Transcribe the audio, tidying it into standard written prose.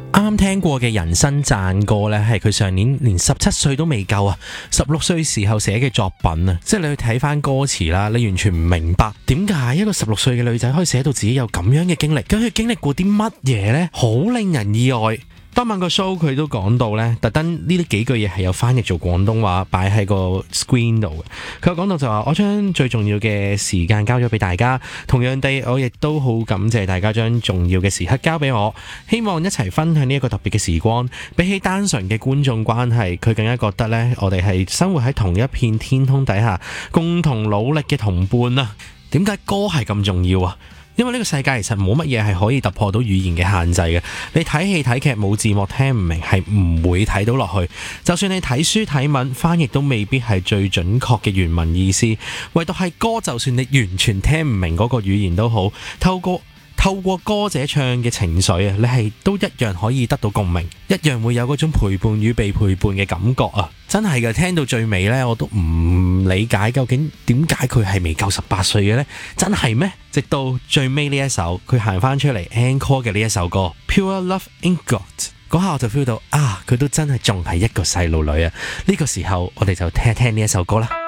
啱啱聽過嘅人生讚歌呢，係佢上年連17歲都未夠啊，16歲時候寫嘅作品啊，即係你去睇翻歌詞啦，你完全唔明白點解一個16歲嘅女仔可以寫到自己有咁樣嘅經歷，咁佢經歷過啲乜嘢呢？好令人意外。當晚個 show 佢都講到呢，特登呢啲幾句嘢係有翻譯做廣東話擺喺個 screen 度嘅。佢有講到就話，我將最重要嘅時間交咗俾大家，同樣地我亦都好感謝大家將重要嘅時刻交俾我，希望一齊分享呢一個特別嘅時光。比起單純嘅觀眾關係，佢更加覺得呢，我哋係生活喺同一片天空底下，共同努力嘅同伴啊！點解歌係咁重要啊？因為呢個世界其實冇乜嘢係可以突破到語言嘅限制嘅。你睇戲睇劇冇字幕聽唔明係唔會睇到落去，就算你睇書睇文翻譯都未必係最準確嘅原文意思。唯獨係歌，就算你完全聽唔明嗰個語言都好，透過歌者唱嘅情緒啊，你係都一樣可以得到共鳴，一樣會有嗰種陪伴與被陪伴嘅感覺啊！真係嘅，聽到最尾呢，我都唔理解究竟點解佢係未夠18歲嘅呢？真係咩？直到最尾呢一首佢行翻出嚟 encore 嘅呢一首歌 Pure Love Ain't Got， 嗰下我就 feel 到啊，佢都真係仲係一個細路女啊！呢個時候我哋就聽一聽呢一首歌啦。